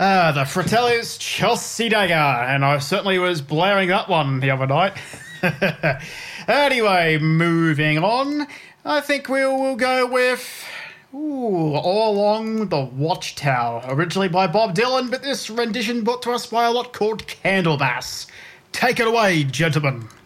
The Fratellis Chelsea Dagger, and I certainly was blaring that one the other night. Anyway, moving on, I think we'll go with All Along the Watchtower, originally by Bob Dylan, but this rendition brought to us by a lot called Candlemas. Take it away, gentlemen.